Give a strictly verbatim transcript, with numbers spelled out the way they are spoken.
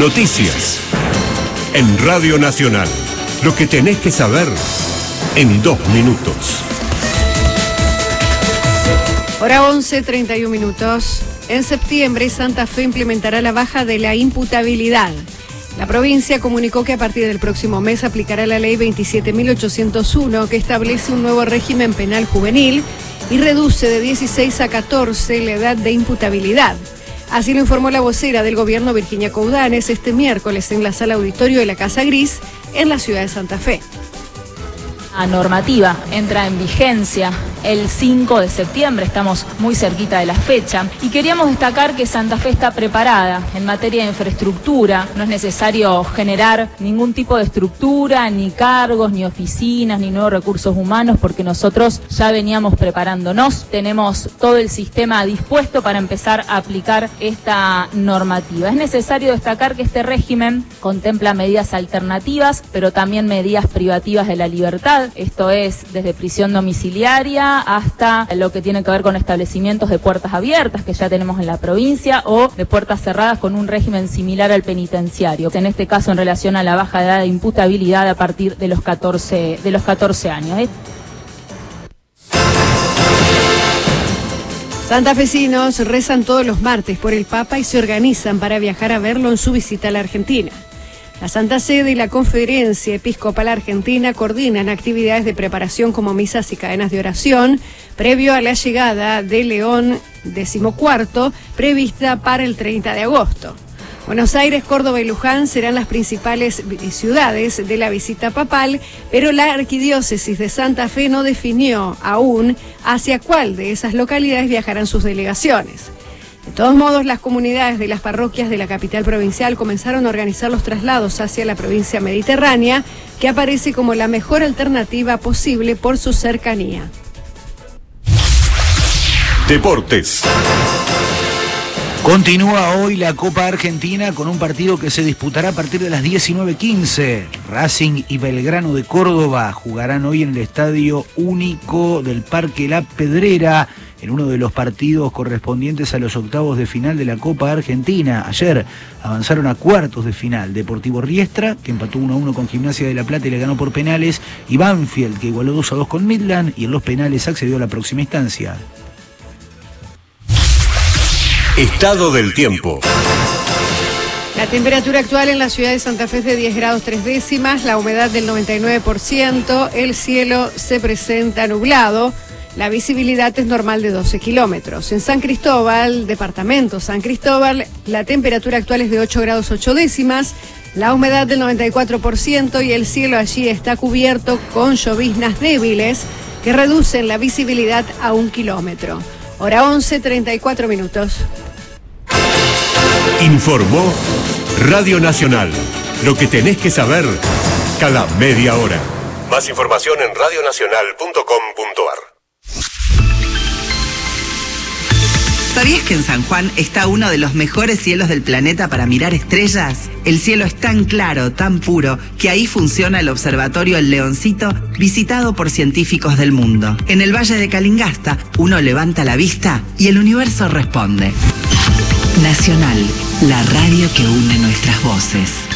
Noticias. En Radio Nacional. Lo que tenés que saber en dos minutos. Hora once, treinta y un minutos. En septiembre, Santa Fe implementará la baja de la imputabilidad. La provincia comunicó que a partir del próximo mes aplicará la ley veintisiete mil ochocientos uno, que establece un nuevo régimen penal juvenil y reduce de dieciséis a catorce la edad de imputabilidad. Así lo informó la vocera del gobierno, Virginia Coudanes, este miércoles en la sala auditorio de la Casa Gris, en la ciudad de Santa Fe. La normativa entra en vigencia el cinco de septiembre, estamos muy cerquita de la fecha, y queríamos destacar que Santa Fe está preparada en materia de infraestructura. No es necesario generar ningún tipo de estructura, ni cargos, ni oficinas, ni nuevos recursos humanos, porque nosotros ya veníamos preparándonos. Tenemos todo el sistema dispuesto para empezar a aplicar esta normativa. Es necesario destacar que este régimen contempla medidas alternativas, pero también medidas privativas de la libertad. Esto es desde prisión domiciliaria hasta lo que tiene que ver con establecimientos de puertas abiertas que ya tenemos en la provincia, o de puertas cerradas con un régimen similar al penitenciario. En este caso, en relación a la baja edad de imputabilidad a partir de los catorce, de los catorce años. ¿eh? Santafesinos rezan todos los martes por el Papa y se organizan para viajar a verlo en su visita a la Argentina. La Santa Sede y la Conferencia Episcopal Argentina coordinan actividades de preparación como misas y cadenas de oración previo a la llegada de León decimocuarto, prevista para el treinta de agosto. Buenos Aires, Córdoba y Luján serán las principales ciudades de la visita papal, pero la Arquidiócesis de Santa Fe no definió aún hacia cuál de esas localidades viajarán sus delegaciones. De todos modos, las comunidades de las parroquias de la capital provincial comenzaron a organizar los traslados hacia la provincia mediterránea, que aparece como la mejor alternativa posible por su cercanía. Deportes. Continúa hoy la Copa Argentina con un partido que se disputará a partir de las diecinueve quince. Racing y Belgrano de Córdoba jugarán hoy en el Estadio Único del Parque La Pedrera, en uno de los partidos correspondientes a los octavos de final de la Copa Argentina. Ayer avanzaron a cuartos de final Deportivo Riestra, que empató uno a uno con Gimnasia de la Plata y le ganó por penales, y Banfield, que igualó dos a dos con Midland y en los penales accedió a la próxima instancia. Estado del tiempo. La temperatura actual en la ciudad de Santa Fe es de diez grados tres décimas, la humedad del noventa y nueve por ciento, el cielo se presenta nublado, la visibilidad es normal de doce kilómetros. En San Cristóbal, departamento San Cristóbal, la temperatura actual es de ocho grados ocho décimas, la humedad del noventa y cuatro por ciento y el cielo allí está cubierto con lloviznas débiles que reducen la visibilidad a un kilómetro. Hora once, treinta y cuatro minutos. Informó Radio Nacional. Lo que tenés que saber cada media hora. Más información en radio nacional punto com punto ar. ¿Sabías que en San Juan está uno de los mejores cielos del planeta para mirar estrellas? El cielo es tan claro, tan puro, que ahí funciona el observatorio El Leoncito, visitado por científicos del mundo. En el Valle de Calingasta, uno levanta la vista y el universo responde. Nacional, la radio que une nuestras voces.